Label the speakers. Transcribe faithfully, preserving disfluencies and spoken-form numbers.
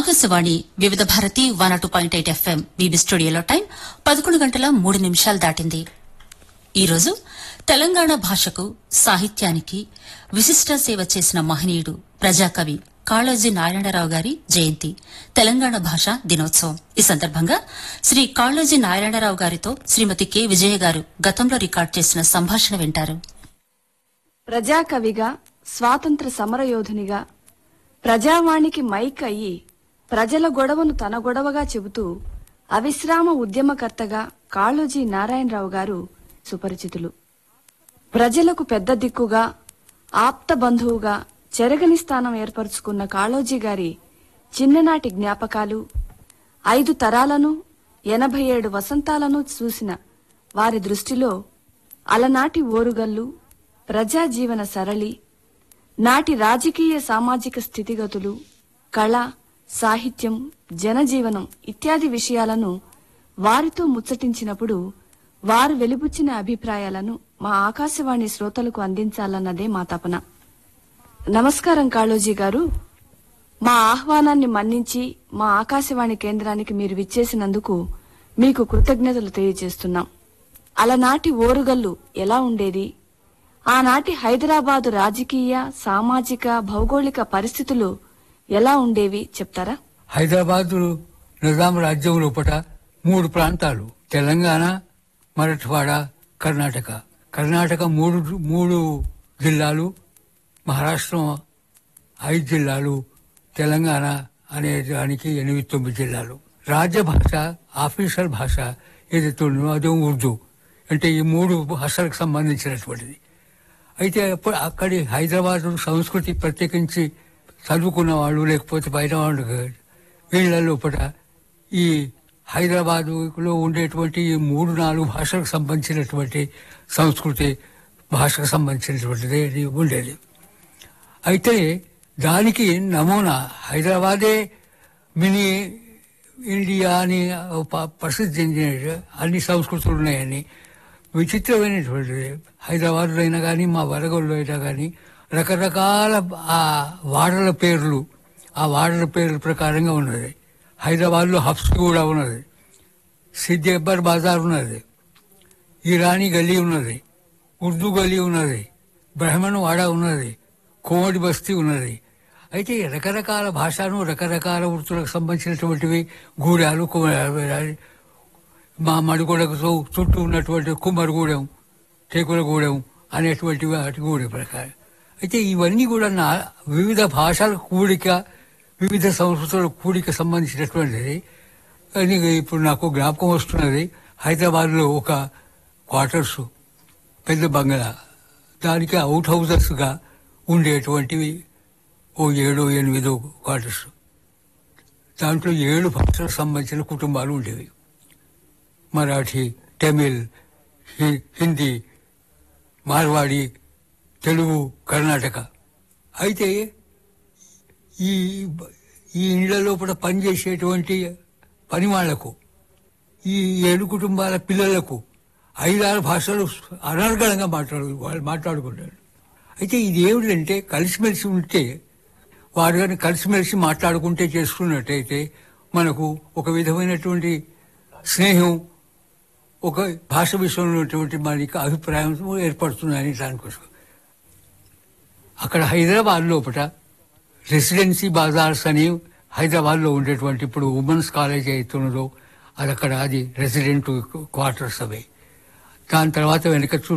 Speaker 1: ఆకాశవాణి వివిధ Bharati one two point eight FM BB స్టూడియోలో time పదకొండు గంటల మూడు నిమిషాలు దాటింది. ఈరోజు తెలంగాణ భాషకు సాహిత్యానికి విశిష్ట సేవ చేసిన మహనీయుడు ప్రజాకవి కాళోజీ నారాయణరావు గారి జయంతి, తెలంగాణ భాషా దినోత్సవం. ఈ సందర్భంగా శ్రీ కాళోజీ నారాయణరావు గారితో శ్రీమతి కె విజయ గారు గతంలో రికార్డు చేసిన సంభాషణ వింటారు.
Speaker 2: ప్రజాకవిగా, స్వాతంత్ర సమరయోధునిగా, ప్రజావాణికి మైక్ అయ్యి ప్రజల గొడవను తన గొడవగా చెబుతూ అవిశ్రామ ఉద్యమకర్తగా కాళోజీ నారాయణరావు గారు సుపరిచితులు. ప్రజలకు పెద్ద దిక్కుగా, ఆప్త బంధువుగా చెరగని స్థానం ఏర్పరచుకున్న కాళోజీ గారి చిన్ననాటి జ్ఞాపకాలు, ఐదు తరాలను, ఎనభై ఏడు వసంతాలను చూసిన వారి దృష్టిలో అలనాటి ఓరుగల్లు, ప్రజాజీవన సరళి, నాటి రాజకీయ సామాజిక స్థితిగతులు, కళ, సాహిత్యం, జనజీవనం ఇత్యాది విషయాలను వారితో ముచ్చటించినప్పుడు వారు వెలిబుచ్చిన అభిప్రాయాలను మా ఆకాశవాణి శ్రోతలకు అందించాలన్నదే మా తపన. నమస్కారం కాళోజీ గారు, మా ఆహ్వానాన్ని మన్నించి మా ఆకాశవాణి కేంద్రానికి మీరు విచ్చేసినందుకు మీకు కృతజ్ఞతలు తెలియజేస్తున్నాం. అలనాటి ఓరుగల్లు ఎలా ఉండేది, ఆనాటి హైదరాబాదు రాజకీయ, సామాజిక, భౌగోళిక పరిస్థితులు ఎలా ఉండేవి చెప్తారా?
Speaker 3: హైదరాబాద్ నిజాం రాజ్యం లోపల మూడు ప్రాంతాలు, తెలంగాణ, మరాఠవాడ, కర్ణాటక. కర్ణాటక మూడు మూడు జిల్లాలు, మహారాష్ట్ర ఐదు జిల్లాలు, తెలంగాణ అనే దానికి ఎనిమిది తొమ్మిది జిల్లాలు. రాజ్య భాష, ఆఫీషియల్ భాష ఏదైతే ఉందో అదే ఉర్దూ. అంటే ఈ మూడు భాషలకు సంబంధించినటువంటిది. అయితే అక్కడి హైదరాబాద్ సంస్కృతి ప్రత్యేకించి చదువుకున్న వాళ్ళు లేకపోతే బయట వాళ్ళు వీళ్ళ లోపల ఈ హైదరాబాదులో ఉండేటువంటి ఈ మూడు నాలుగు భాషలకు సంబంధించినటువంటి సంస్కృతి, భాషకు సంబంధించినటువంటిది ఉండేది. అయితే దానికి నమూనా హైదరాబాదే మినీ ఇండియా అని ప్రసిద్ధి చెందిన అన్ని సంస్కృతులు ఉన్నాయని. విచిత్రమైనటువంటిది హైదరాబాద్లో అయినా కానీ మా వరగల్లో అయినా కానీ రకరకాల ఆ వాడల పేర్లు, ఆ వాడల పేర్ల ప్రకారంగా ఉన్నది. హైదరాబాద్లో హబ్స్ కూడా ఉన్నది, సిద్ది అక్బర్ బజార్ ఉన్నది, ఇరానీ గల్లీ ఉన్నది, ఉర్దూ గల్లీ ఉన్నది, బ్రాహ్మణ వాడ ఉన్నది, కోమటి బస్తీ ఉన్నది. అయితే రకరకాల భాషను, రకరకాల వృత్తులకు సంబంధించినటువంటివి గూడాలు, మా మడిగూడకు చుట్టూ ఉన్నటువంటి కుమ్మరిగూడెం, టేకులగూడెం అనేటువంటివి వాటి గూడెం ప్రకారం. అయితే ఇవన్నీ కూడా నా వివిధ భాషల కూడిక, వివిధ సంస్కృతుల కూడిక సంబంధించినటువంటిది. కానీ ఇప్పుడు నాకు జ్ఞాపకం వస్తున్నది, హైదరాబాద్లో ఒక క్వార్టర్స్, పెద్ద బంగ్లా, దానికి అవుట్ హౌజెస్గా ఉండేటువంటివి ఓ ఏడో ఎనిమిదో క్వార్టర్స్. దాంట్లో ఏడు భాషలకు సంబంధించిన కుటుంబాలు ఉండేవి. మరాఠీ, తమిళ్, హిందీ, మార్వాడి, తెలుగు, కర్ణాటక. అయితే ఈ ఈ ఇళ్ల లోపల పనిచేసేటువంటి పని వాళ్లకు, ఈ ఏడు కుటుంబాల పిల్లలకు ఐదారు భాషలు అనర్గళంగా మాట్లాడు వాళ్ళు మాట్లాడుకుంటారు. అయితే ఇది ఏమిటంటే కలిసిమెలిసి ఉంటే, వారు కానీ కలిసిమెలిసి మాట్లాడుకుంటే చేసుకున్నట్టయితే మనకు ఒక విధమైనటువంటి స్నేహం, ఒక భాష విషయంలో ఉన్నటువంటి మనకి అభిప్రాయం ఏర్పడుతుందని దానికోసం. అక్కడ హైదరాబాద్ లోపల రెసిడెన్సీ బజార్స్ అని హైదరాబాద్లో ఉండేటువంటి ఇప్పుడు ఉమెన్స్ కాలేజ్ అవుతున్నదో అది అక్కడ, అది రెసిడెంట్ క్వార్టర్స్ అవి. దాని తర్వాత వెనక